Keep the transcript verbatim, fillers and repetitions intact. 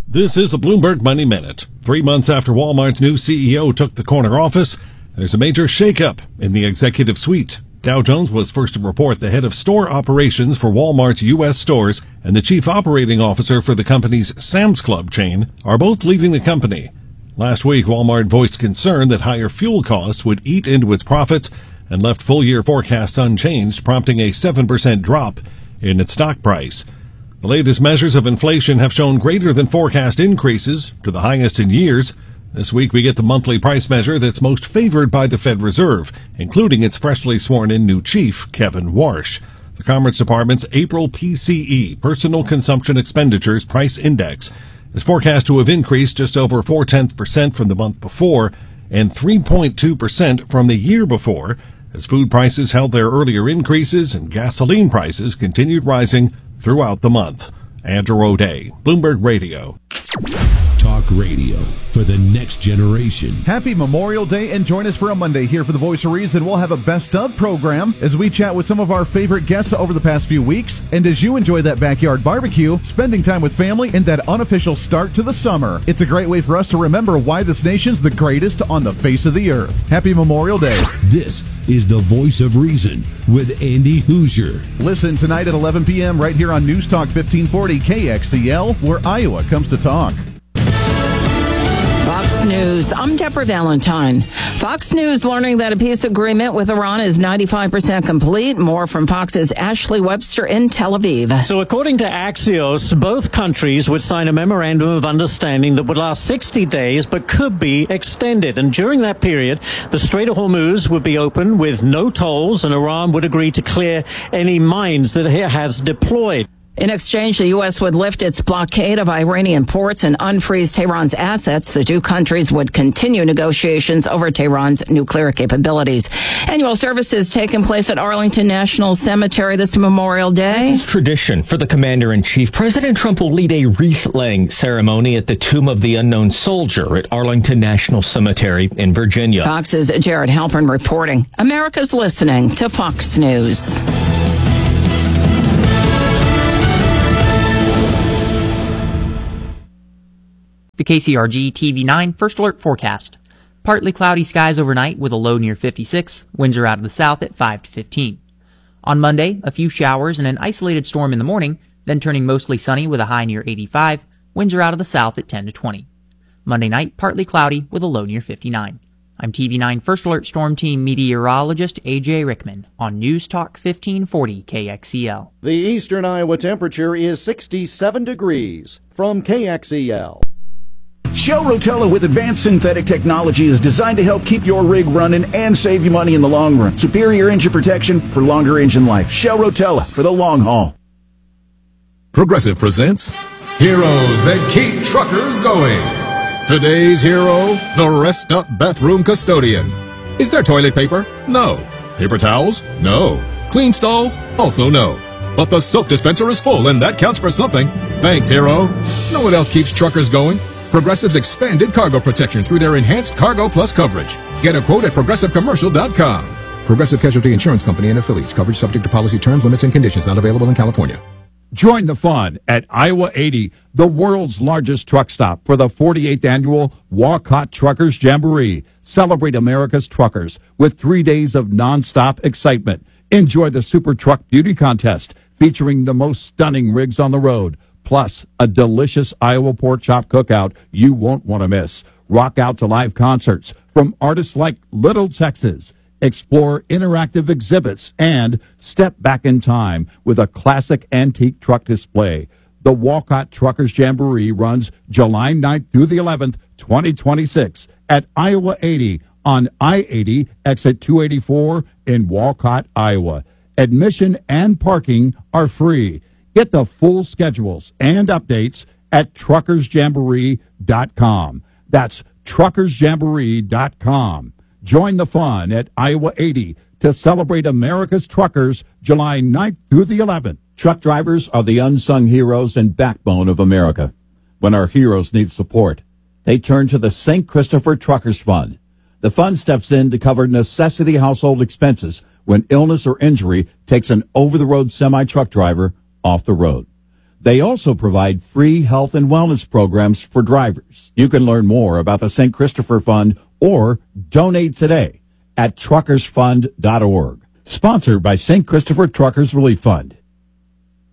This is a Bloomberg Money Minute. Three months after Walmart's new C E O took the corner office, there's a major shakeup in the executive suite. Dow Jones was first to report the head of store operations for Walmart's U S stores and the chief operating officer for the company's Sam's Club chain are both leaving the company. Last week, Walmart voiced concern that higher fuel costs would eat into its profits and left full-year forecasts unchanged, prompting a seven percent drop in its stock price. The latest measures of inflation have shown greater than forecast increases, to the highest in years. This week we get the monthly price measure that's most favored by the Fed Reserve, including its freshly sworn-in new chief, Kevin Warsh. The Commerce Department's April P C E, Personal Consumption Expenditures Price Index, is forecast to have increased just over four tenths percent from the month before and three point two percent from the year before, as food prices held their earlier increases and gasoline prices continued rising throughout the month. Andrew O'Day, Bloomberg Radio. Talk radio for the next generation. Happy Memorial Day, and join us for a Monday here for The Voice of Reason. We'll have a best of program as we chat with some of our favorite guests over the past few weeks. And as you enjoy that backyard barbecue, spending time with family, and that unofficial start to the summer, it's a great way for us to remember why this nation's the greatest on the face of the earth. Happy Memorial Day. This is The Voice of Reason with Andy Hoosier. Listen tonight at eleven p.m. right here on News Talk fifteen forty K X E L, where Iowa comes to talk. Fox News. I'm Deborah Valentine. Fox News learning that a peace agreement with Iran is ninety-five percent complete. More from Fox's Ashley Webster in Tel Aviv. So according to Axios, both countries would sign a memorandum of understanding that would last sixty days but could be extended. And during that period, the Strait of Hormuz would be open with no tolls, and Iran would agree to clear any mines that it has deployed. In exchange, the U S would lift its blockade of Iranian ports and unfreeze Tehran's assets. The two countries would continue negotiations over Tehran's nuclear capabilities. Annual services taking place at Arlington National Cemetery this Memorial Day. It's tradition for the commander-in-chief. President Trump will lead a wreath-laying ceremony at the Tomb of the Unknown Soldier at Arlington National Cemetery in Virginia. Fox's Jared Halpern reporting. America's listening to Fox News. The K C R G T V nine First Alert forecast. Partly cloudy skies overnight with a low near fifty-six. Winds are out of the south at five to fifteen. On Monday, a few showers and an isolated storm in the morning, then turning mostly sunny with a high near eighty-five. Winds are out of the south at ten to twenty. Monday night, partly cloudy with a low near fifty-nine. I'm T V nine First Alert Storm Team meteorologist A J Rickman on News Talk fifteen forty K X E L. The eastern Iowa temperature is sixty-seven degrees. From K X E L. Shell Rotella with advanced synthetic technology is designed to help keep your rig running and save you money in the long run. Superior engine protection for longer engine life. Shell Rotella for the long haul. Progressive presents Heroes That Keep Truckers Going. Today's hero, the Rest Up Bathroom Custodian. Is there toilet paper? No. Paper towels? No. Clean stalls? Also no. But the soap dispenser is full, and that counts for something. Thanks, hero. Know what else keeps truckers going? Progressive's expanded cargo protection through their enhanced Cargo Plus coverage. Get a quote at progressive commercial dot com. Progressive Casualty Insurance Company and affiliates. Coverage subject to policy terms, limits, and conditions. Not available in California. Join the fun at Iowa eighty, the world's largest truck stop, for the forty-eighth annual Walcott Truckers Jamboree. Celebrate America's truckers with three days of nonstop excitement. Enjoy the Super Truck Beauty Contest featuring the most stunning rigs on the road. Plus, a delicious Iowa pork chop cookout you won't want to miss. Rock out to live concerts from artists like Little Texas. Explore interactive exhibits and step back in time with a classic antique truck display. The Walcott Truckers Jamboree runs July ninth through the eleventh, twenty twenty-six at Iowa eighty on I eighty, exit two eighty-four in Walcott, Iowa. Admission and parking are free. Get the full schedules and updates at truckers jamboree dot com. That's truckers jamboree dot com. Join the fun at Iowa eighty to celebrate America's truckers July ninth through the eleventh. Truck drivers are the unsung heroes and backbone of America. When our heroes need support, they turn to the Saint Christopher Truckers Fund. The fund steps in to cover necessity household expenses when illness or injury takes an over-the-road semi-truck driver off the road. They also provide free health and wellness programs for drivers. You can learn more about the Saint Christopher Fund or donate today at truckers fund dot org. Sponsored by Saint Christopher Truckers Relief Fund.